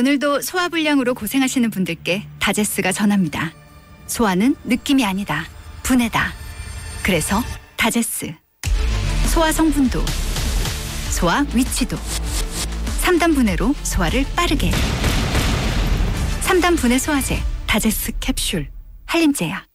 오늘도 소화불량으로 고생하시는 분들께 다제스가 전합니다. 소화는 느낌이 아니다. 분해다. 그래서 다제스. 소화 성분도, 소화 위치도 3단 분해로 소화를 빠르게. 3단 분해 소화제 다제스 캡슐 한림제약.